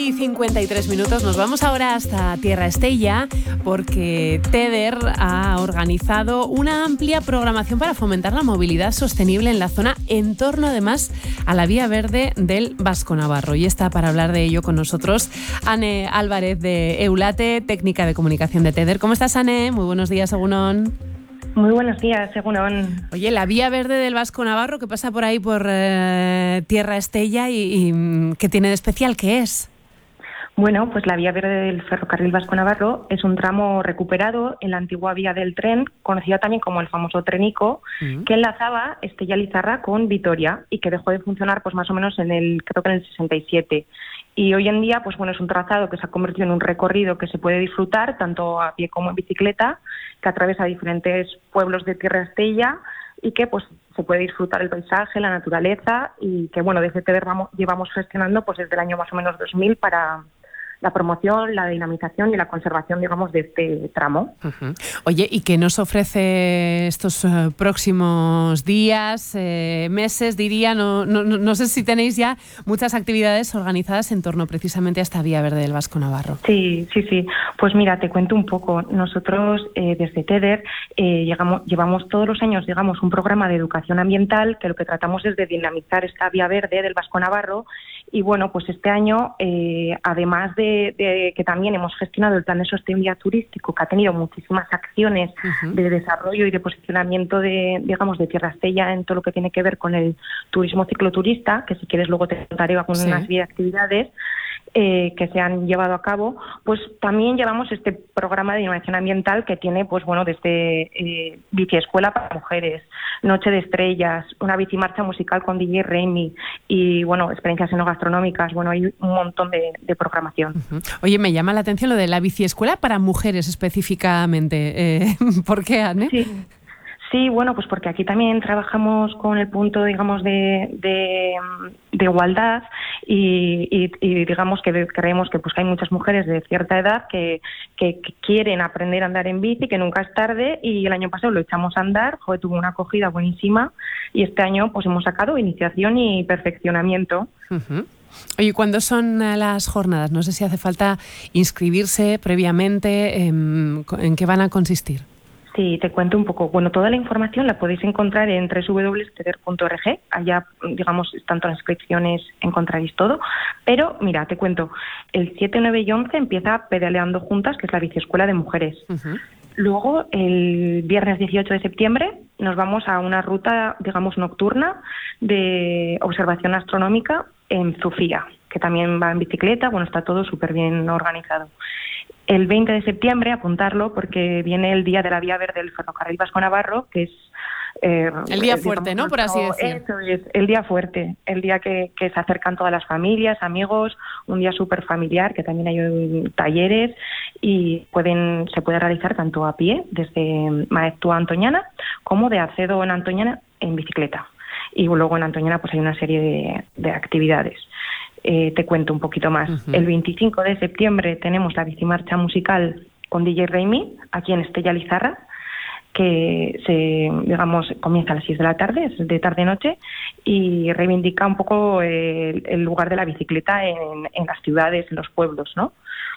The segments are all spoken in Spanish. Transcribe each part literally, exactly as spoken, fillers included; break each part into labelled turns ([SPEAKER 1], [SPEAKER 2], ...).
[SPEAKER 1] Y cincuenta y tres minutos, nos vamos ahora hasta Tierra Estella porque TEDER ha organizado una amplia programación para fomentar la movilidad sostenible en la zona en torno además a la vía verde del Vasco Navarro. Y está para hablar de ello con nosotros Ane Álvarez de Eulate, técnica de comunicación de TEDER. ¿Cómo estás, Ane? Muy buenos días, Egunon.
[SPEAKER 2] Muy buenos días, Egunon.
[SPEAKER 1] Oye, la vía verde del Vasco Navarro que pasa por ahí por eh, Tierra Estella y, y ¿qué tiene de especial? ¿Qué es?
[SPEAKER 2] Bueno, pues la vía verde del ferrocarril Vasco Navarro es un tramo recuperado en la antigua vía del tren, conocida también como el famoso Trenico, uh-huh. que enlazaba Estella-Lizarra con Vitoria y que dejó de funcionar pues más o menos en el, creo que en el sesenta y siete. Y hoy en día pues bueno, es un trazado que se ha convertido en un recorrido que se puede disfrutar tanto a pie como en bicicleta, que atraviesa diferentes pueblos de Tierra Estella y que pues se puede disfrutar el paisaje, la naturaleza y que bueno, desde TEDER vamos, llevamos gestionando pues desde el año más o menos dos mil para la promoción, la dinamización y la conservación, digamos, de este tramo.
[SPEAKER 1] Uh-huh. Oye, ¿y qué nos ofrece estos uh, próximos días, eh, meses, diría? No, no, no sé si tenéis ya muchas actividades organizadas en torno precisamente a esta vía verde del Vasco Navarro.
[SPEAKER 2] Sí, sí, sí. Pues mira, te cuento un poco. Nosotros eh, desde TEDER eh, llegamos, llevamos todos los años, digamos, un programa de educación ambiental que lo que tratamos es de dinamizar esta vía verde del Vasco Navarro. Y bueno, pues este año, eh, además de, de que también hemos gestionado el plan de sostenibilidad turístico, que ha tenido muchísimas acciones uh-huh. de desarrollo y de posicionamiento de, digamos, de Tierra Estella en todo lo que tiene que ver con el turismo cicloturista, que si quieres luego te contaré algunas sí. serie de actividades eh, que se han llevado a cabo, pues también llevamos este programa de innovación ambiental que tiene, pues bueno, desde eh, biciescuela para mujeres, Noche de Estrellas, una bicimarcha musical con D J Remy y, bueno, experiencias enogastronómicas. Bueno, hay un montón de, de programación.
[SPEAKER 1] Uh-huh. Oye, me llama la atención lo de la biciescuela para mujeres específicamente. Eh, ¿Por qué, Ane?
[SPEAKER 2] Sí. Sí, bueno, pues porque aquí también trabajamos con el punto, digamos, de, de, de igualdad y, y, y digamos que creemos que pues que hay muchas mujeres de cierta edad que, que, que quieren aprender a andar en bici, que nunca es tarde, y el año pasado lo echamos a andar, joder, tuvo una acogida buenísima y este año pues hemos sacado iniciación y perfeccionamiento.
[SPEAKER 1] Uh-huh. Oye, ¿cuándo son las jornadas? No sé si hace falta inscribirse previamente, ¿en, en qué van a consistir?
[SPEAKER 2] Sí, te cuento un poco. Bueno, toda la información la podéis encontrar en doble u doble u doble u punto teder punto org. Allá, digamos, están todas las inscripciones, encontraréis todo. Pero, mira, te cuento. El siete, nueve y once empieza Pedaleando Juntas, que es la biciescuela de mujeres. Uh-huh. Luego, el viernes dieciocho de septiembre, nos vamos a una ruta, digamos, nocturna de observación astronómica en Zufía, que también va en bicicleta. Bueno, está todo súper bien organizado. El veinte de septiembre, apuntarlo, porque viene el Día de la Vía Verde del Ferrocarril Vasco Navarro, que es...
[SPEAKER 1] Eh, el día fuerte, digamos, ¿no? Por así decir.
[SPEAKER 2] Eso es, el día fuerte, el día que, que se acercan todas las familias, amigos, un día súper familiar, que también hay talleres y pueden se puede realizar tanto a pie, desde Maeztu a Antoñana, como de Acedo en Antoñana en bicicleta. Y luego en Antoñana pues hay una serie de, de actividades. Eh, te cuento un poquito más. Uh-huh. El veinticinco de septiembre tenemos la bicimarcha musical con D J Remy aquí en Estella-Lizarra, que se, digamos, comienza a las seis de la tarde, es de tarde-noche, y reivindica un poco el, el lugar de la bicicleta en, en las ciudades, en los pueblos, ¿no?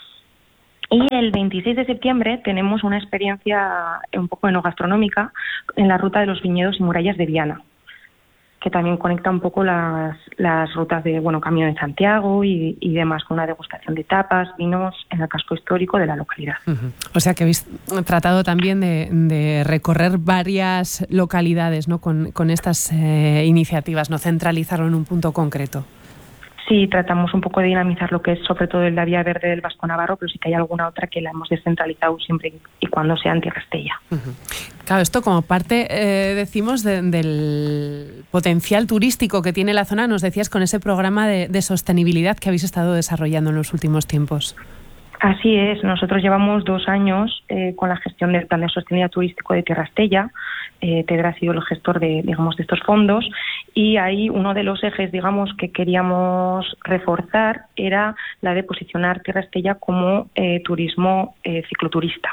[SPEAKER 2] Y el veintiséis de septiembre tenemos una experiencia un poco enogastronómica en la ruta de los viñedos y murallas de Viana, que también conecta un poco las, las rutas de bueno Camino de Santiago y, y demás, con una degustación de tapas, vinos en el casco histórico de la localidad.
[SPEAKER 1] Uh-huh. O sea que habéis tratado también de, de recorrer varias localidades, ¿no? con, con estas eh, iniciativas, no centralizarlo en un punto concreto.
[SPEAKER 2] Sí, tratamos un poco de dinamizar lo que es sobre todo la vía verde del Vasco Navarro, pero sí que hay alguna otra que la hemos descentralizado siempre y cuando sea en Tierra Estella.
[SPEAKER 1] Uh-huh. Claro, esto como parte, eh, decimos, de, del potencial turístico que tiene la zona, nos decías con ese programa de, de sostenibilidad que habéis estado desarrollando en los últimos tiempos.
[SPEAKER 2] Así es, nosotros llevamos dos años eh, con la gestión del Plan de Sostenibilidad Turístico de Tierra Estella. Eh, TEDER ha sido el gestor de, digamos, de estos fondos y ahí uno de los ejes, digamos, que queríamos reforzar era la de posicionar Tierra Estella como eh, turismo eh, cicloturista.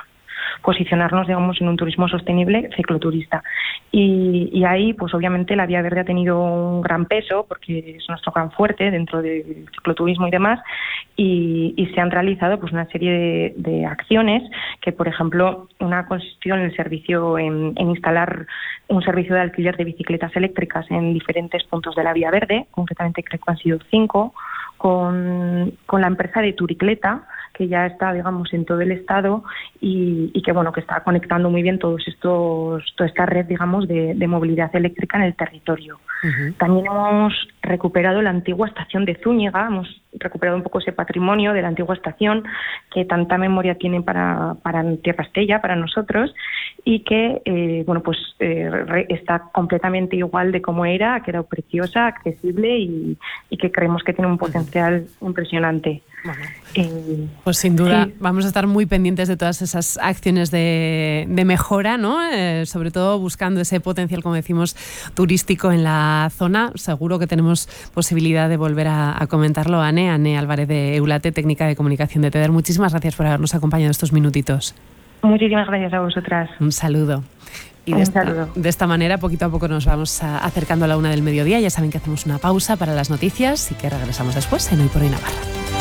[SPEAKER 2] posicionarnos, digamos, en un turismo sostenible cicloturista. Y, y ahí, pues obviamente la Vía Verde ha tenido un gran peso porque es nuestro gran fuerte dentro del cicloturismo y demás, y, y se han realizado pues una serie de, de acciones que, por ejemplo, una consistió en el servicio en, en instalar un servicio de alquiler de bicicletas eléctricas en diferentes puntos de la Vía Verde, concretamente creo que han sido cinco, con, con la empresa de Turicleta, que ya está, digamos, en todo el estado y, y que, bueno, que está conectando muy bien todos estos, toda esta red, digamos, de, de movilidad eléctrica en el territorio. Uh-huh. También hemos recuperado la antigua estación de Zúñiga, hemos recuperado un poco ese patrimonio de la antigua estación que tanta memoria tiene para, para Tierra Estella, para nosotros, y que, eh, bueno, pues eh, re, está completamente igual de como era, ha quedado preciosa, accesible y, y que creemos que tiene un potencial uh-huh. impresionante.
[SPEAKER 1] Bueno, eh, pues sin duda sí. Vamos a estar muy pendientes de todas esas acciones de, de mejora, ¿no? Eh, sobre todo buscando ese potencial, como decimos, turístico en la zona. Seguro que tenemos posibilidad de volver a, a comentarlo. Ane, Ane Álvarez de Eulate, técnica de comunicación de TEDER. Muchísimas gracias por habernos acompañado estos minutitos.
[SPEAKER 2] Muchísimas gracias a vosotras.
[SPEAKER 1] Un saludo. Y de esta, de esta manera, poquito a poco nos vamos a, acercando a la una del mediodía. Ya saben que hacemos una pausa para las noticias y que regresamos después en Hoy por Hoy Navarra.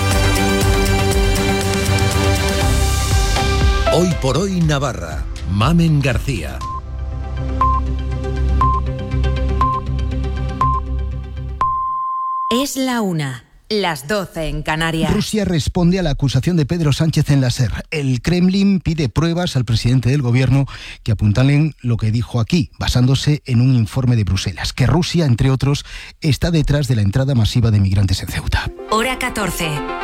[SPEAKER 3] Hoy por Hoy Navarra. Mamen García.
[SPEAKER 4] Es la una. Las doce en Canarias.
[SPEAKER 5] Rusia responde a la acusación de Pedro Sánchez en la SER. El Kremlin pide pruebas al presidente del gobierno que apuntalen lo que dijo aquí, basándose en un informe de Bruselas, que Rusia, entre otros, está detrás de la entrada masiva de migrantes en Ceuta.
[SPEAKER 4] Hora catorce.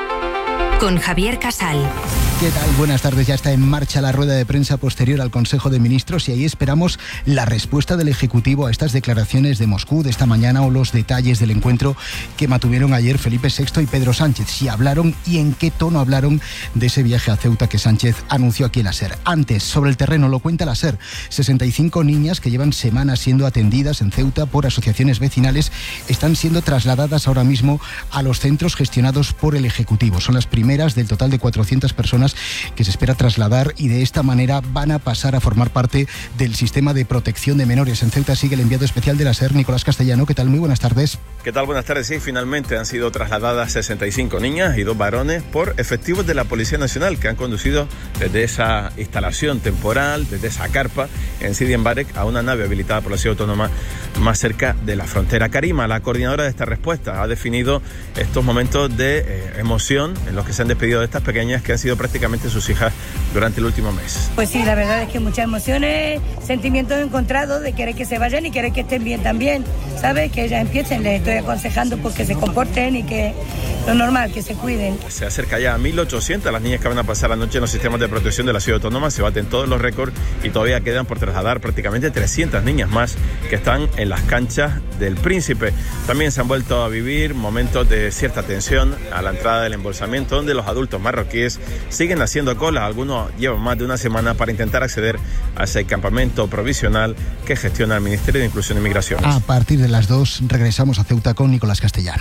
[SPEAKER 4] Con Javier Casal.
[SPEAKER 5] ¿Qué tal? Buenas tardes. Ya está en marcha la rueda de prensa posterior al Consejo de Ministros y ahí esperamos la respuesta del Ejecutivo a estas declaraciones de Moscú de esta mañana o los detalles del encuentro que mantuvieron ayer Felipe sexto y Pedro Sánchez. Si hablaron y en qué tono hablaron de ese viaje a Ceuta que Sánchez anunció aquí en la SER. Antes, sobre el terreno, lo cuenta la SER. sesenta y cinco niñas que llevan semanas siendo atendidas en Ceuta por asociaciones vecinales están siendo trasladadas ahora mismo a los centros gestionados por el Ejecutivo. Son las primeras del total de cuatrocientas personas que se espera trasladar y de esta manera van a pasar a formar parte del sistema de protección de menores. En Ceuta sigue el enviado especial de la SER, Nicolás Castellano. ¿Qué tal? Muy buenas tardes.
[SPEAKER 6] ¿Qué tal? Buenas tardes. Sí, finalmente han sido trasladadas sesenta y cinco niñas y dos varones por efectivos de la Policía Nacional que han conducido desde esa instalación temporal, desde esa carpa en Sidi Embarek a una nave habilitada por la Ciudad Autónoma más cerca de la frontera. Karima, la coordinadora de esta respuesta, ha definido estos momentos de eh, emoción en los que se han despedido de estas pequeñas que han sido prácticamente sus hijas durante el último mes.
[SPEAKER 7] Pues sí, la verdad es que muchas emociones, sentimientos encontrados de querer que se vayan y querer que estén bien también, ¿sabes? Que ellas empiecen, les estoy aconsejando pues que se comporten y que lo normal, que se cuiden.
[SPEAKER 6] Se acerca ya a mil ochocientas las niñas que van a pasar la noche en los sistemas de protección de la Ciudad Autónoma, se baten todos los récords y todavía quedan por trasladar prácticamente trescientas niñas más que están en las canchas del Príncipe. También se han vuelto a vivir momentos de cierta tensión a la entrada del embolsamiento, donde los adultos marroquíes siguen haciendo cola. Algunos llevan más de una semana para intentar acceder a ese campamento provisional que gestiona el Ministerio de Inclusión y Migraciones.
[SPEAKER 5] A partir de las dos regresamos a Ceuta con Nicolás Castellano.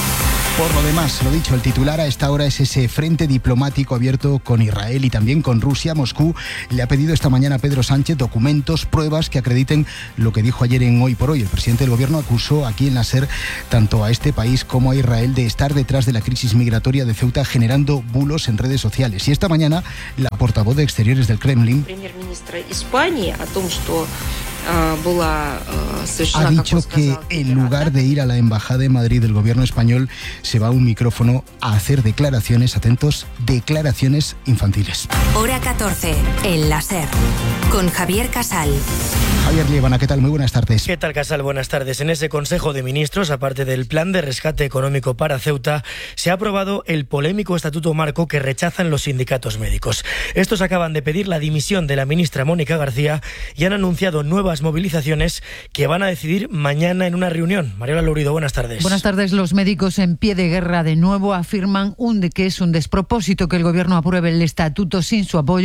[SPEAKER 5] Por lo demás, lo dicho, el titular a esta hora es ese frente diplomático abierto con Israel y también con Rusia. Moscú le ha pedido esta mañana a Pedro Sánchez documentos, pruebas que acrediten lo que dijo ayer en Hoy por Hoy. El presidente del gobierno acusó aquí en la SER tanto a este país como a Israel de estar detrás de la crisis migratoria de Ceuta, generando bulos en redes sociales. Y esta mañana la portavoz de Exteriores del Kremlin ha dicho que en lugar de ir a la Embajada en Madrid del gobierno español se va a un micrófono a hacer declaraciones, atentos, declaraciones infantiles.
[SPEAKER 4] Hora catorce, en la SER, con Javier Casal.
[SPEAKER 5] Javier Liébana, ¿qué tal? Muy buenas tardes.
[SPEAKER 8] ¿Qué tal, Casal? Buenas tardes. En ese Consejo de Ministros, aparte del plan de rescate económico para Ceuta, se ha aprobado el polémico Estatuto Marco que rechazan los sindicatos médicos. Estos acaban de pedir la dimisión de la ministra Mónica García y han anunciado nuevas movilizaciones que van a decidir mañana en una reunión. Mariola Lourido, buenas tardes.
[SPEAKER 9] Buenas tardes. Los médicos en pie de guerra de nuevo afirman un de que es un despropósito que el gobierno apruebe el estatuto sin su apoyo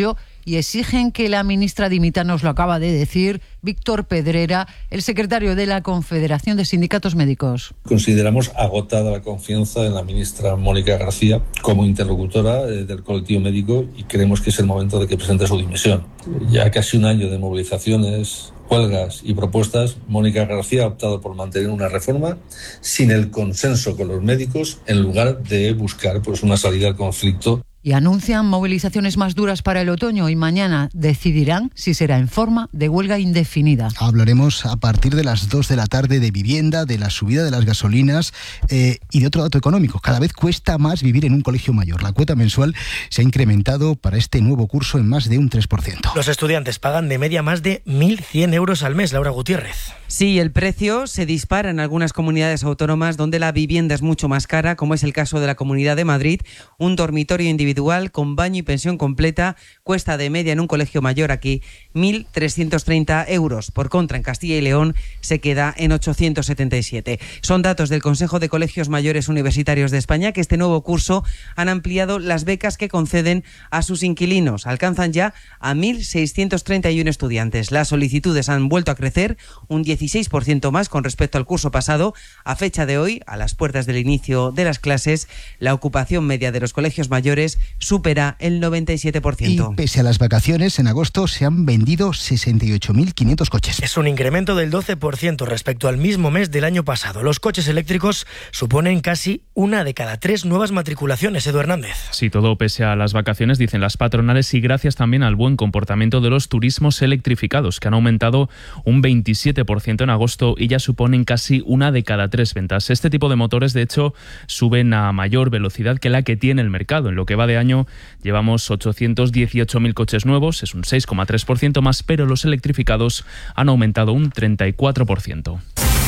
[SPEAKER 9] y exigen que la ministra dimita. Nos lo acaba de decir Víctor Pedrera, el secretario de la Confederación de Sindicatos Médicos.
[SPEAKER 10] Consideramos agotada la confianza en la ministra Mónica García como interlocutora del colectivo médico y creemos que es el momento de que presente su dimisión. Ya casi un año de movilizaciones, huelgas y propuestas, Mónica García ha optado por mantener una reforma sin el consenso con los médicos en lugar de buscar pues, una salida al conflicto.
[SPEAKER 9] Y anuncian movilizaciones más duras para el otoño y mañana decidirán si será en forma de huelga indefinida.
[SPEAKER 5] Hablaremos a partir de las dos de la tarde de vivienda, de la subida de las gasolinas eh, y de otro dato económico. Cada vez cuesta más vivir en un colegio mayor. La cuota mensual se ha incrementado para este nuevo curso en más de un tres por ciento.
[SPEAKER 8] Los estudiantes pagan de media más de mil cien euros al mes. Laura Gutiérrez.
[SPEAKER 11] Sí, el precio se dispara en algunas comunidades autónomas donde la vivienda es mucho más cara, como es el caso de la Comunidad de Madrid. Un dormitorio individual con baño y pensión completa cuesta de media en un colegio mayor aquí mil trescientos treinta euros. Por contra, en Castilla y León se queda en ochocientos setenta y siete. Son datos del Consejo de Colegios Mayores Universitarios de España, que este nuevo curso han ampliado las becas que conceden a sus inquilinos. Alcanzan ya a mil seiscientos treinta y uno estudiantes. Las solicitudes han vuelto a crecer un dieciséis por ciento más con respecto al curso pasado. A fecha de hoy, a las puertas del inicio de las clases, la ocupación media de los colegios mayores supera el noventa y siete por ciento.
[SPEAKER 5] Y pese a las vacaciones, en agosto se han vendido sesenta y ocho mil quinientos coches.
[SPEAKER 8] Es un incremento del doce por ciento respecto al mismo mes del año pasado. Los coches eléctricos suponen casi una de cada tres nuevas matriculaciones. Edu Hernández.
[SPEAKER 12] Sí, todo pese a las vacaciones, dicen las patronales, y gracias también al buen comportamiento de los turismos electrificados, que han aumentado un veintisiete por ciento en agosto y ya suponen casi una de cada tres ventas. Este tipo de motores, de hecho, suben a mayor velocidad que la que tiene el mercado. En lo que va de año llevamos ochocientos dieciocho mil coches nuevos, es un seis coma tres por ciento más, pero los electrificados han aumentado un treinta y cuatro por ciento.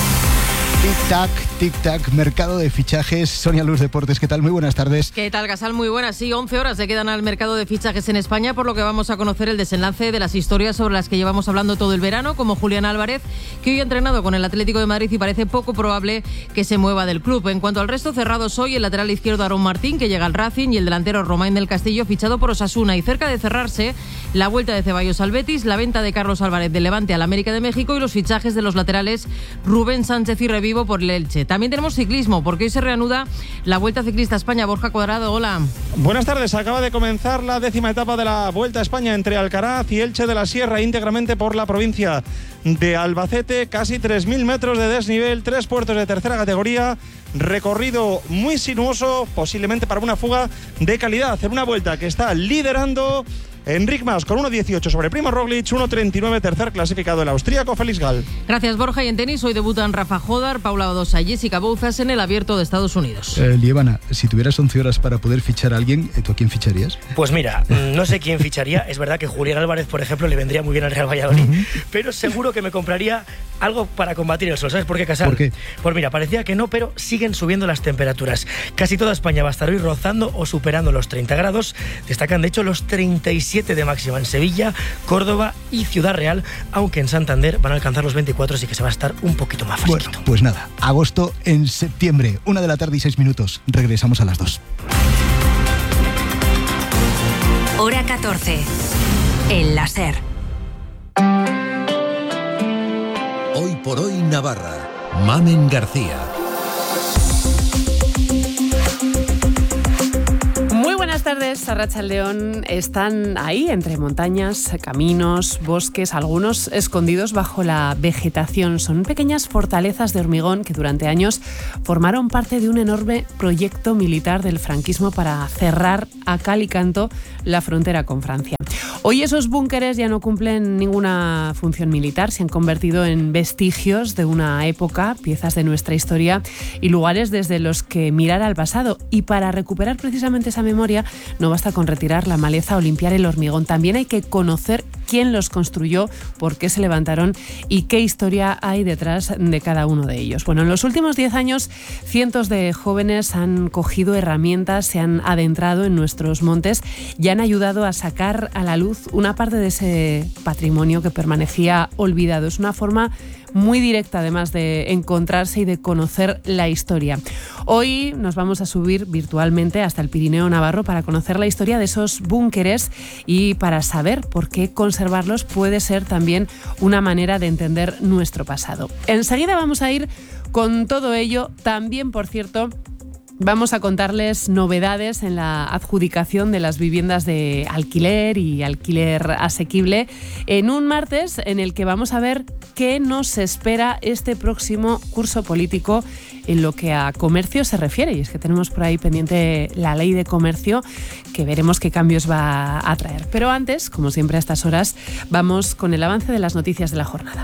[SPEAKER 5] Tic-tac, tic-tac, mercado de fichajes. Sonia Luz Deportes, ¿qué tal? Muy buenas tardes.
[SPEAKER 13] ¿Qué tal, Gasal? Muy buenas. Sí, once horas se quedan al mercado de fichajes en España, por lo que vamos a conocer el desenlace de las historias sobre las que llevamos hablando todo el verano, como Julián Álvarez, que hoy ha entrenado con el Atlético de Madrid y parece poco probable que se mueva del club. En cuanto al resto, cerrados hoy el lateral izquierdo Aarón Martín, que llega al Racing, y el delantero Romain del Castillo, fichado por Osasuna. Y cerca de cerrarse, la vuelta de Ceballos al Betis, la venta de Carlos Álvarez del Levante al América de México y los fichajes de los laterales Rubén Sánchez y Revivo por el Elche. También tenemos ciclismo, porque hoy se reanuda la Vuelta Ciclista a España. Borja Cuadrado, hola.
[SPEAKER 14] Buenas tardes. Acaba de comenzar la décima etapa de la Vuelta a España entre Alcaraz y Elche de la Sierra, íntegramente por la provincia de Albacete. Casi tres mil metros de desnivel, tres puertos de tercera categoría, recorrido muy sinuoso, posiblemente para una fuga de calidad. En una vuelta que está liderando Enric Mas con uno dieciocho sobre Primo Roglic, uno treinta y nueve tercer clasificado el austríaco Félix Gall.
[SPEAKER 13] Gracias, Borja. Y en tenis hoy debutan Rafa Jodar, Paula Badosa y Jessica Bouzas en el Abierto de Estados Unidos.
[SPEAKER 5] Eh, Lievana, si tuvieras once horas para poder fichar a alguien, ¿tú a quién ficharías?
[SPEAKER 8] Pues mira, no sé quién ficharía. Es verdad que Julián Álvarez, por ejemplo, le vendría muy bien al Real Valladolid, uh-huh. pero seguro que me compraría algo para combatir el sol. ¿Sabes por qué, Casal?
[SPEAKER 5] ¿Por qué?
[SPEAKER 8] Pues mira, parecía que no, pero siguen subiendo las temperaturas. Casi toda España va a estar hoy rozando o superando los treinta grados. Destacan, de hecho, los treinta y siete de máxima en Sevilla, Córdoba y Ciudad Real, aunque en Santander van a alcanzar los veinticuatro, así que se va a estar un poquito más fresquito.
[SPEAKER 5] Bueno, pues nada, agosto en septiembre, una de la tarde y seis minutos. Regresamos a las dos.
[SPEAKER 4] Hora catorce. El láser.
[SPEAKER 3] Hoy por hoy Navarra. Mamen García.
[SPEAKER 1] Buenas tardes, Arratsaldeón. Están ahí entre montañas, caminos, bosques, algunos escondidos bajo la vegetación. Son pequeñas fortalezas de hormigón que durante años formaron parte de un enorme proyecto militar del franquismo para cerrar a cal y canto la frontera con Francia. Hoy esos búnkeres ya no cumplen ninguna función militar, se han convertido en vestigios de una época, piezas de nuestra historia y lugares desde los que mirar al pasado. Y para recuperar precisamente esa memoria no basta con retirar la maleza o limpiar el hormigón, también hay que conocer quién los construyó, por qué se levantaron y qué historia hay detrás de cada uno de ellos. Bueno, en los últimos diez años, cientos de jóvenes han cogido herramientas, se han adentrado en nuestros montes y han ayudado a sacar a la luz una parte de ese patrimonio que permanecía olvidado. Es una forma muy directa, además de encontrarse y de conocer la historia. Hoy nos vamos a subir virtualmente hasta el Pirineo navarro para conocer la historia de esos búnkeres y para saber por qué conservarlos puede ser también una manera de entender nuestro pasado. Enseguida vamos a ir con todo ello. También, por cierto, vamos a contarles novedades en la adjudicación de las viviendas de alquiler y alquiler asequible en un martes en el que vamos a ver qué nos espera este próximo curso político en lo que a comercio se refiere. Y es que tenemos por ahí pendiente la ley de comercio, que veremos qué cambios va a traer. Pero antes, como siempre a estas horas, vamos con el avance de las noticias de la jornada.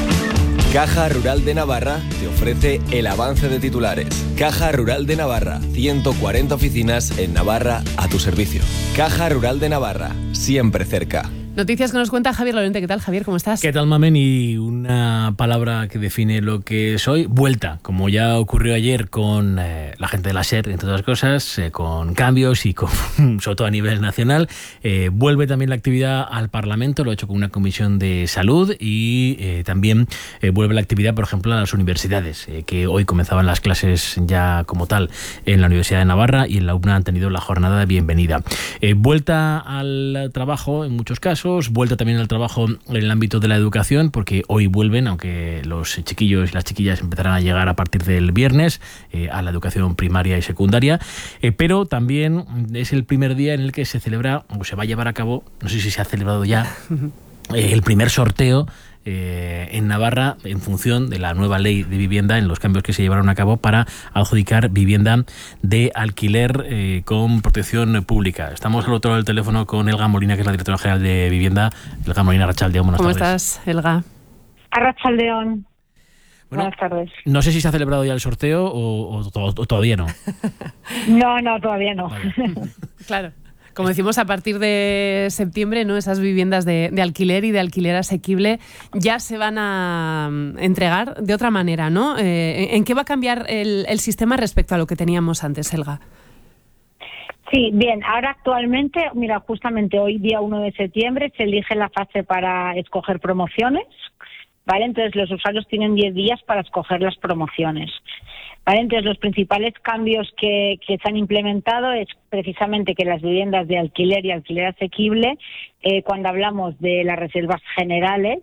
[SPEAKER 15] Caja Rural de Navarra te ofrece el avance de titulares. Caja Rural de Navarra, ciento cuarenta oficinas en Navarra a tu servicio. Caja Rural de Navarra, siempre cerca.
[SPEAKER 1] Noticias que nos cuenta Javier Lorente. ¿Qué tal, Javier? ¿Cómo estás?
[SPEAKER 16] ¿Qué tal, Mamen? Y una palabra que define lo que soy, vuelta. Como ya ocurrió ayer con eh, la gente de la SER, entre otras cosas, eh, con cambios y con, sobre todo a nivel nacional, eh, vuelve también la actividad al Parlamento, lo ha hecho con una comisión de salud y eh, también eh, vuelve la actividad, por ejemplo, a las universidades, eh, que hoy comenzaban las clases ya como tal en la Universidad de Navarra y en la U N A han tenido la jornada de bienvenida. Eh, vuelta al trabajo en muchos casos, vuelta también al trabajo en el ámbito de la educación, porque hoy vuelven, aunque los chiquillos y las chiquillas empezarán a llegar a partir del viernes, eh, a la educación primaria y secundaria, eh, pero también es el primer día en el que se celebra, o se va a llevar a cabo, no sé si se ha celebrado ya, eh, el primer sorteo Eh, en Navarra en función de la nueva ley de vivienda, en los cambios que se llevaron a cabo para adjudicar vivienda de alquiler eh, con protección pública. Estamos al otro lado del teléfono con Elga Molina, que es la directora general de Vivienda. Elga Molina, Arratsaldeón, buenas
[SPEAKER 1] ¿Cómo
[SPEAKER 16] tardes.
[SPEAKER 1] estás, Elga?
[SPEAKER 17] Arratsaldeón.
[SPEAKER 16] Bueno,
[SPEAKER 17] buenas tardes.
[SPEAKER 16] No sé si se ha celebrado ya el sorteo o, o, o, o todavía no.
[SPEAKER 17] No, no, todavía no.
[SPEAKER 16] Vale.
[SPEAKER 1] Claro. Como decimos, a partir de septiembre, ¿no? Esas viviendas de, de alquiler y de alquiler asequible ya se van a entregar de otra manera, ¿no? Eh, ¿En qué va a cambiar el, el sistema respecto a lo que teníamos antes, Elga?
[SPEAKER 17] Sí, bien, ahora actualmente, mira, justamente hoy, día uno de septiembre, se elige la fase para escoger promociones, ¿vale? Entonces los usuarios tienen diez días para escoger las promociones. ¿Vale? Entonces, los principales cambios que, que se han implementado es precisamente que las viviendas de alquiler y alquiler asequible, eh, cuando hablamos de las reservas generales,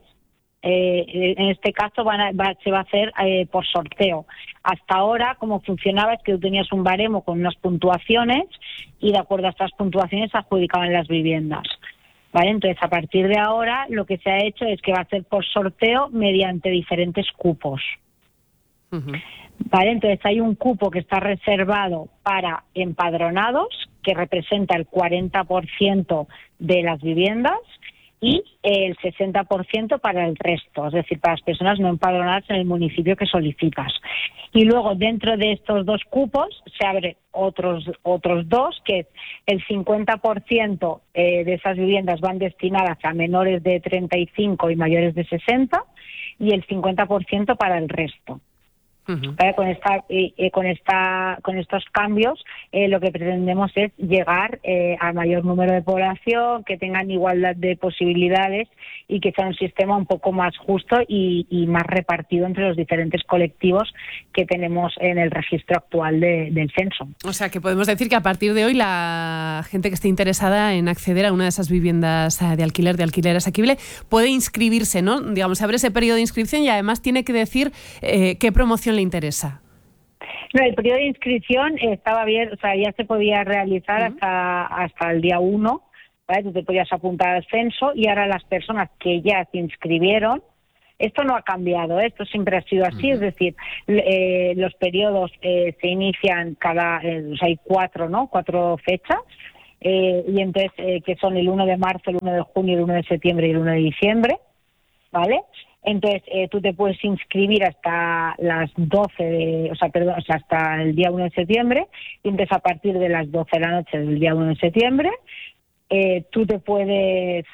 [SPEAKER 17] eh, en este caso van a, va, se va a hacer eh, por sorteo. Hasta ahora, como funcionaba, es que tú tenías un baremo con unas puntuaciones y de acuerdo a estas puntuaciones se adjudicaban las viviendas. ¿Vale? Entonces, a partir de ahora, lo que se ha hecho es que va a ser por sorteo mediante diferentes cupos. Uh-huh. Vale, entonces hay un cupo que está reservado para empadronados, que representa el cuarenta por ciento de las viviendas, y el sesenta por ciento para el resto, es decir, para las personas no empadronadas en el municipio que solicitas. Y luego, dentro de estos dos cupos, se abren otros otros dos, que es el cincuenta por ciento eh, de esas viviendas van destinadas a menores de treinta y cinco y mayores de sesenta, y el cincuenta por ciento para el resto. Uh-huh. ¿Vale? Con esta, eh, con esta, con estos cambios, eh, lo que pretendemos es llegar eh, al mayor número de población, que tengan igualdad de posibilidades y que sea un sistema un poco más justo y, y más repartido entre los diferentes colectivos que tenemos en el registro actual de, del censo.
[SPEAKER 1] O sea, que podemos decir que a partir de hoy la gente que esté interesada en acceder a una de esas viviendas de alquiler, de alquiler asequible, puede inscribirse, ¿no? Digamos, se abre ese periodo de inscripción y además tiene que decir eh, qué promoción le interesa.
[SPEAKER 17] No, el periodo de inscripción estaba abierto, o sea, ya se podía realizar uh-huh. hasta hasta el día uno, ¿vale? Tú te podías apuntar al censo y ahora las personas que ya se inscribieron, esto no ha cambiado, ¿eh? Esto siempre ha sido así, uh-huh. es decir, eh, los periodos eh, se inician cada, eh, o sea, hay cuatro, ¿no? Cuatro fechas, eh, y entonces, eh, que son el uno de marzo, el uno de junio, el uno de septiembre y el uno de diciembre, ¿vale? Entonces, eh, tú te puedes inscribir hasta las doce, de, o sea, perdón, o sea, hasta el día uno de septiembre, y entonces a partir de las doce de la noche del día uno de septiembre, eh, tú te puedes,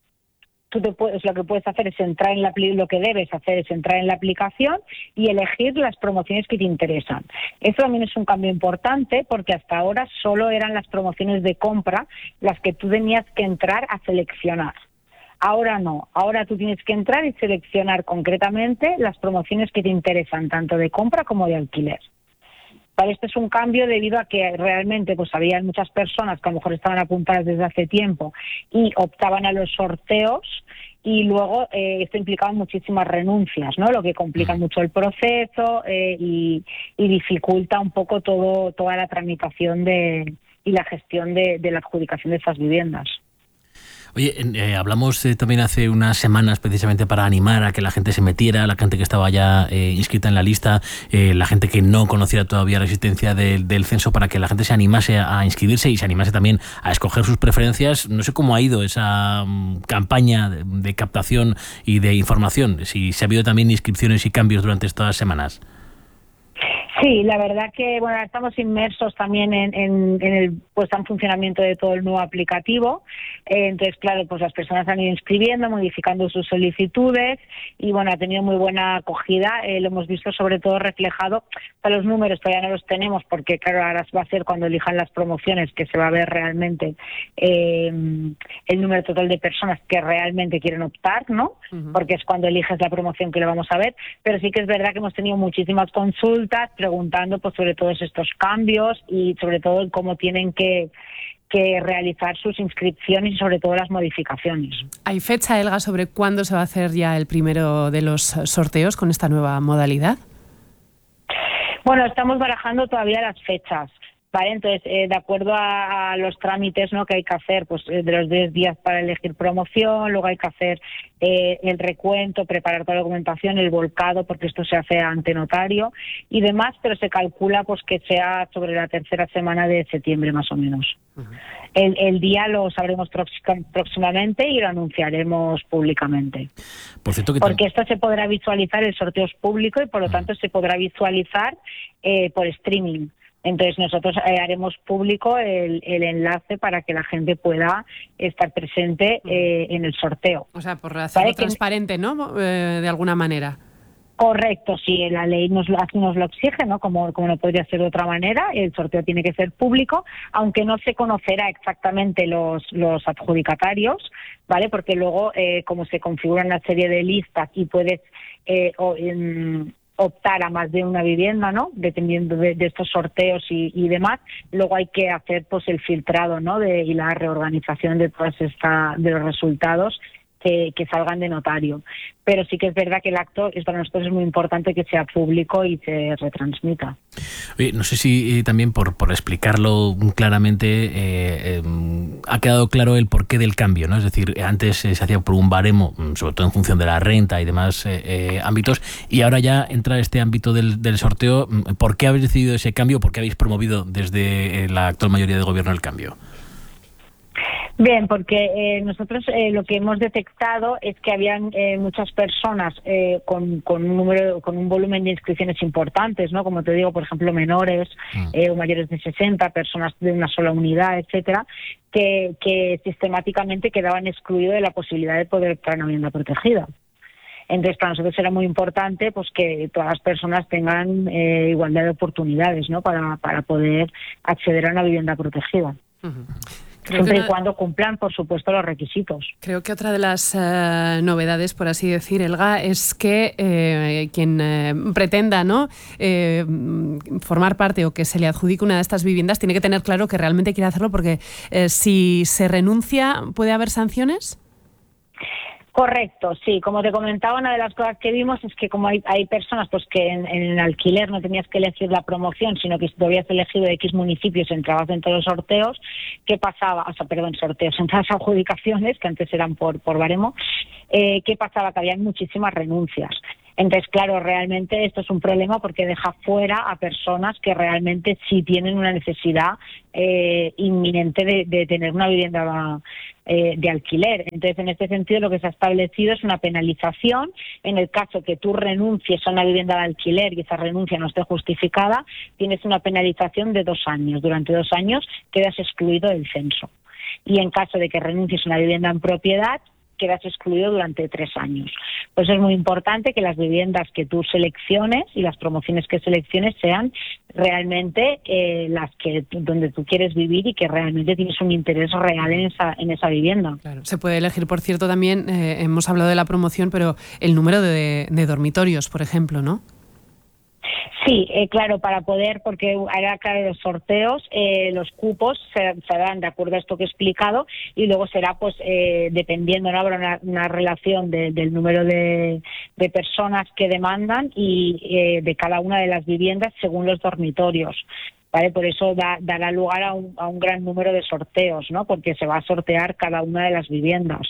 [SPEAKER 17] tú te puedes, lo que puedes hacer es entrar en la, lo que debes hacer es entrar en la aplicación y elegir las promociones que te interesan. Esto también es un cambio importante porque hasta ahora solo eran las promociones de compra las que tú tenías que entrar a seleccionar. Ahora no, ahora tú tienes que entrar y seleccionar concretamente las promociones que te interesan, tanto de compra como de alquiler. Vale, este es un cambio debido a que realmente pues había muchas personas que a lo mejor estaban apuntadas desde hace tiempo y optaban a los sorteos, y luego eh, esto implicaba muchísimas renuncias, ¿no? Lo que complica mucho el proceso eh, y, y dificulta un poco todo toda la tramitación de y la gestión de, de la adjudicación de estas viviendas.
[SPEAKER 16] Oye, eh, hablamos eh, también hace unas semanas precisamente para animar a que la gente se metiera, la gente que estaba ya eh, inscrita en la lista, eh, la gente que no conocía todavía la existencia de, del censo, para que la gente se animase a, a inscribirse y se animase también a escoger sus preferencias. No sé cómo ha ido esa um, campaña de, de captación y de información, si se ha habido también inscripciones y cambios durante estas semanas.
[SPEAKER 17] Sí, la verdad que bueno, estamos inmersos también en, en, en el puesta en funcionamiento de todo el nuevo aplicativo. Eh, entonces, claro, pues las personas han ido inscribiendo, modificando sus solicitudes y bueno, ha tenido muy buena acogida. Eh, lo hemos visto sobre todo reflejado. O sea, los números todavía no los tenemos porque, claro, ahora va a ser cuando elijan las promociones que se va a ver realmente eh, el número total de personas que realmente quieren optar, ¿no? Uh-huh. Porque es cuando eliges la promoción que lo vamos a ver. Pero sí que es verdad que hemos tenido muchísimas consultas preguntando pues sobre todos estos cambios y sobre todo cómo tienen que, que realizar sus inscripciones y sobre todo las modificaciones.
[SPEAKER 1] ¿Hay fecha, Elga, sobre cuándo se va a hacer ya el primero de los sorteos con esta nueva modalidad?
[SPEAKER 17] Bueno, estamos barajando todavía las fechas. Vale, entonces, eh, de acuerdo a, a los trámites, ¿no?, que hay que hacer, pues de los diez días para elegir promoción, luego hay que hacer eh, el recuento, preparar toda la documentación, el volcado, porque esto se hace ante notario y demás, pero se calcula pues que sea sobre la tercera semana de septiembre, más o menos. Uh-huh. El, el día lo sabremos próximamente y lo anunciaremos públicamente.
[SPEAKER 16] Por cierto que
[SPEAKER 17] porque esto se podrá visualizar, el sorteo es público y por lo tanto se podrá visualizar eh, por streaming. Entonces nosotros eh, haremos público el, el enlace para que la gente pueda estar presente eh, en el sorteo.
[SPEAKER 1] O sea, por hacerlo ¿Vale? transparente, ¿no? Eh, de alguna manera.
[SPEAKER 17] Correcto, sí, la ley nos lo, nos lo exige, ¿no? Como, como no podría ser de otra manera, el sorteo tiene que ser público, aunque no se conocerá exactamente los, los adjudicatarios, ¿vale? Porque luego, eh, como se configura una serie de listas y puedes... Eh, o, eh, optar a más de una vivienda, ¿no? Dependiendo de, de estos sorteos y, y demás, luego hay que hacer pues el filtrado, ¿no? De, y la reorganización de todas esta, de los resultados que, que salgan de notario. Pero sí que es verdad que el acto es para nosotros es muy importante que sea público y se retransmita.
[SPEAKER 16] Oye, no sé si eh, también por, por explicarlo claramente eh, eh, ha quedado claro el porqué del cambio, ¿no? Es decir, antes eh, se hacía por un baremo, sobre todo en función de la renta y demás eh, eh, ámbitos, y ahora ya entra este ámbito del, del sorteo. ¿Por qué habéis decidido ese cambio? ¿Por qué habéis promovido desde la actual mayoría de gobierno el cambio?
[SPEAKER 17] Bien, porque eh, nosotros eh, lo que hemos detectado es que habían eh, muchas personas eh, con, con un número, con un volumen de inscripciones importantes, ¿no? Como te digo, por ejemplo, menores eh, o mayores de sesenta, personas de una sola unidad, etcétera, que, que sistemáticamente quedaban excluidos de la posibilidad de poder optar a una vivienda protegida. Entonces, para nosotros era muy importante pues que todas las personas tengan eh, igualdad de oportunidades, ¿no? Para, para poder acceder a una vivienda protegida. Uh-huh. Creo Siempre una, y cuando cumplan, por supuesto, los requisitos.
[SPEAKER 1] Creo que otra de las eh, novedades, por así decir, Elga, es que eh, quien eh, pretenda, ¿no?, eh, formar parte o que se le adjudique una de estas viviendas tiene que tener claro que realmente quiere hacerlo, porque eh, si se renuncia, ¿puede haber sanciones?
[SPEAKER 17] Correcto, sí. Como te comentaba, una de las cosas que vimos es que como hay, hay personas pues que en, en el alquiler no tenías que elegir la promoción, sino que si tú habías elegido X municipios, entrabas dentro de los sorteos, ¿qué pasaba? O sea, perdón, sorteos, entrabas a adjudicaciones, que antes eran por, por baremo, eh, ¿qué pasaba? Que había muchísimas renuncias. Entonces, claro, realmente esto es un problema porque deja fuera a personas que realmente sí tienen una necesidad eh, inminente de, de tener una vivienda eh, de alquiler. Entonces, en este sentido, lo que se ha establecido es una penalización. En el caso que tú renuncies a una vivienda de alquiler y esa renuncia no esté justificada, tienes una penalización de dos años. Durante dos años quedas excluido del censo. Y en caso de que renuncies a una vivienda en propiedad, quedas excluido durante tres años. Pues es muy importante que las viviendas que tú selecciones y las promociones que selecciones sean realmente eh, las que donde tú quieres vivir y que realmente tienes un interés real en esa en esa vivienda.
[SPEAKER 1] Claro. Se puede elegir, por cierto, también, eh, hemos hablado de la promoción, pero el número de, de dormitorios, por ejemplo, ¿no?
[SPEAKER 17] Sí, eh, claro, para poder, porque ahora, claro, los sorteos, eh, los cupos se, se dan de acuerdo a esto que he explicado y luego será, pues, eh, dependiendo, ¿no? Habrá una, una relación de, del número de, de personas que demandan y eh, de cada una de las viviendas según los dormitorios. ¿Vale? Por eso da, dará lugar a un, a un gran número de sorteos, ¿no? Porque se va a sortear cada una de las viviendas.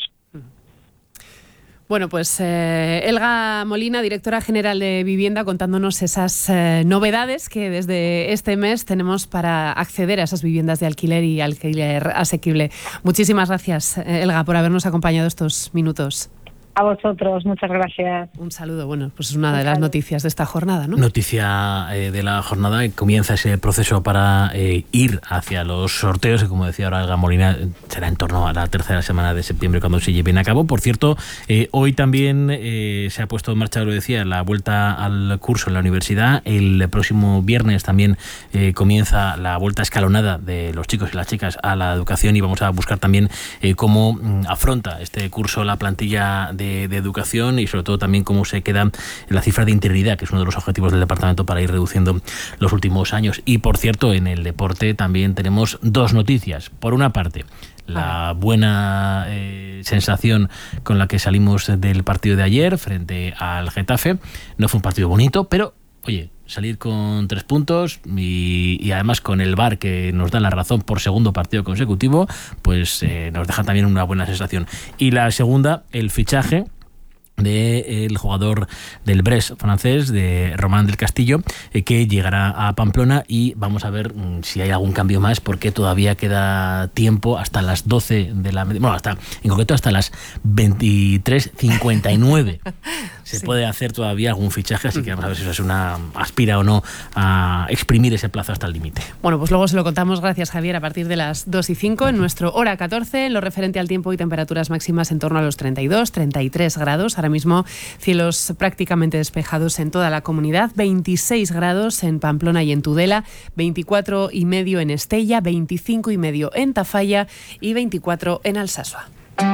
[SPEAKER 1] Bueno, pues eh, Elga Molina, directora general de Vivienda, contándonos esas eh, novedades que desde este mes tenemos para acceder a esas viviendas de alquiler y alquiler asequible. Muchísimas gracias, Elga, por habernos acompañado estos minutos.
[SPEAKER 17] A vosotros, muchas gracias.
[SPEAKER 1] Un saludo. Bueno, pues es una de las noticias de esta jornada, ¿no?
[SPEAKER 16] Noticia eh, de la jornada, comienza ese proceso para eh, ir hacia los sorteos, que como decía ahora Elga Molina, será en torno a la tercera semana de septiembre cuando se lleven a cabo. Por cierto, eh, hoy también eh, se ha puesto en marcha, lo decía, la vuelta al curso en la universidad. El próximo viernes también eh, comienza la vuelta escalonada de los chicos y las chicas a la educación y vamos a buscar también eh, cómo mm, afronta este curso la plantilla de De, de educación y sobre todo también cómo se queda la cifra de interinidad, que es uno de los objetivos del departamento para ir reduciendo los últimos años. Y por cierto, en el deporte también tenemos dos noticias. Por una parte, la buena eh, sensación con la que salimos del partido de ayer frente al Getafe. No fue un partido bonito, pero oye, salir con tres puntos y, y además con el V A R que nos da la razón por segundo partido consecutivo, pues eh, nos deja también una buena sensación. Y la segunda, el fichaje del jugador del Brest francés, de Román del Castillo, eh, que llegará a Pamplona y vamos a ver mm, si hay algún cambio más, porque todavía queda tiempo hasta las doce de la... Bueno, hasta en concreto hasta las veintitrés cincuenta y nueve. Se sí. puede hacer todavía algún fichaje, así que vamos a ver si eso es una aspira o no a exprimir ese plazo hasta el límite.
[SPEAKER 1] Bueno, pues luego se lo contamos, gracias Javier, a partir de las dos y cinco en nuestro Hora catorce, en lo referente al tiempo y temperaturas máximas en torno a los treinta y dos, treinta y tres grados. Ahora mismo cielos prácticamente despejados en toda la comunidad, veintiséis grados en Pamplona y en Tudela, veinticuatro y medio en Estella, veinticinco y medio en Tafalla y veinticuatro en Alsasua.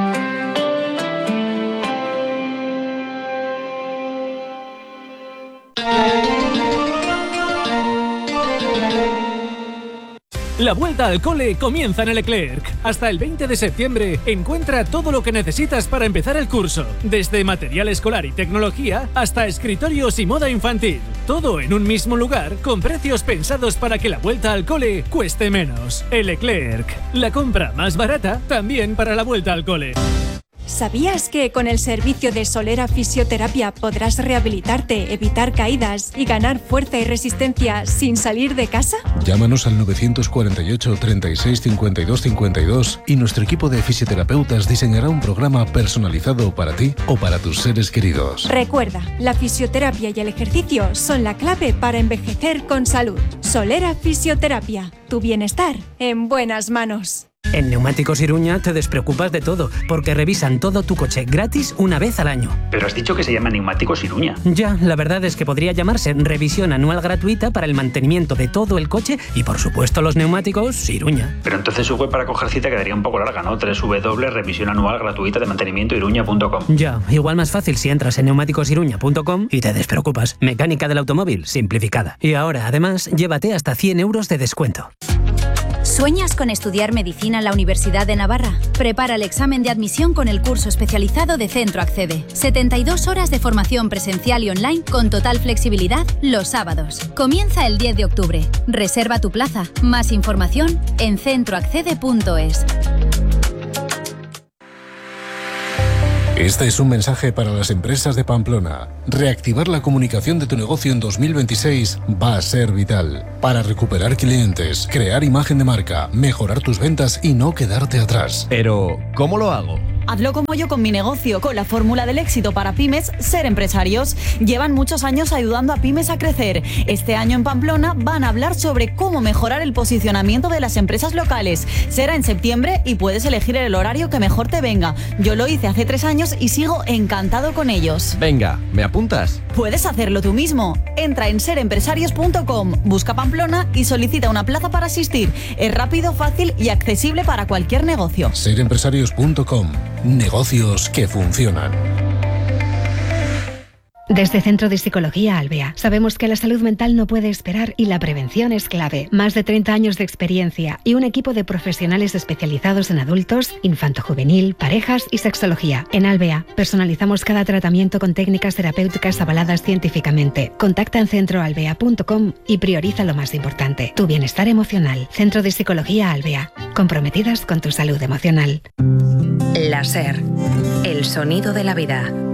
[SPEAKER 18] La vuelta al cole comienza en el Leclerc. Hasta el veinte de septiembre encuentra todo lo que necesitas para empezar el curso, desde material escolar y tecnología hasta escritorios y moda infantil. Todo en un mismo lugar, con precios pensados para que la vuelta al cole cueste menos. El Leclerc, la compra más barata también para la vuelta al cole.
[SPEAKER 19] ¿Sabías que con el servicio de Solera Fisioterapia podrás rehabilitarte, evitar caídas y ganar fuerza y resistencia sin salir de casa?
[SPEAKER 20] Llámanos al novecientos cuarenta y ocho, treinta y seis, cincuenta y dos cincuenta y dos y nuestro equipo de fisioterapeutas diseñará un programa personalizado para ti o para tus seres queridos.
[SPEAKER 19] Recuerda, la fisioterapia y el ejercicio son la clave para envejecer con salud. Solera Fisioterapia, tu bienestar en buenas manos.
[SPEAKER 21] En Neumáticos Iruña te despreocupas de todo, porque revisan todo tu coche gratis una vez al año.
[SPEAKER 22] Pero has dicho que se llama Neumáticos Iruña.
[SPEAKER 21] Ya, la verdad es que podría llamarse revisión anual gratuita para el mantenimiento de todo el coche y por supuesto los neumáticos Iruña.
[SPEAKER 22] Pero entonces su web para coger cita quedaría un poco larga, ¿no? doble u doble u doble u punto revisión anual gratuita de mantenimiento iruña punto com.
[SPEAKER 21] Ya, igual más fácil si entras en neumáticos iruña punto com y te despreocupas. Mecánica del automóvil simplificada. Y ahora, además, llévate hasta cien euros de descuento.
[SPEAKER 23] ¿Sueñas con estudiar medicina en la Universidad de Navarra? Prepara el examen de admisión con el curso especializado de Centro Accede. setenta y dos horas de formación presencial y online con total flexibilidad los sábados. Comienza el diez de octubre. Reserva tu plaza. Más información en centro accede punto es.
[SPEAKER 20] Este es un mensaje para las empresas de Pamplona. Reactivar la comunicación de tu negocio en dos mil veintiséis va a ser vital. Para recuperar clientes, crear imagen de marca, mejorar tus ventas y no quedarte atrás.
[SPEAKER 24] Pero, ¿cómo lo hago?
[SPEAKER 2] Hazlo como yo con mi negocio, con la fórmula del éxito para pymes, Ser Empresarios. Llevan muchos años ayudando a pymes a crecer. Este año en Pamplona van a hablar sobre cómo mejorar el posicionamiento de las empresas locales. Será en septiembre y puedes elegir el horario que mejor te venga. Yo lo hice hace tres años y sigo encantado con ellos.
[SPEAKER 6] Venga, ¿me apuntas?
[SPEAKER 2] Puedes hacerlo tú mismo. Entra en ser empresarios punto com, busca Pamplona y solicita una plaza para asistir. Es rápido, fácil y accesible para cualquier negocio.
[SPEAKER 20] ser empresarios punto com. Negocios que funcionan.
[SPEAKER 7] Desde Centro de Psicología Albea, sabemos que la salud mental no puede esperar y la prevención es clave. Más de treinta años de experiencia y un equipo de profesionales especializados en adultos, infanto-juvenil, parejas y sexología. En Albea, personalizamos cada tratamiento con técnicas terapéuticas avaladas científicamente. Contacta en centro albea punto com y prioriza lo más importante, tu bienestar emocional. Centro de Psicología Albea, comprometidas con tu salud emocional.
[SPEAKER 4] La SER, el sonido de la vida.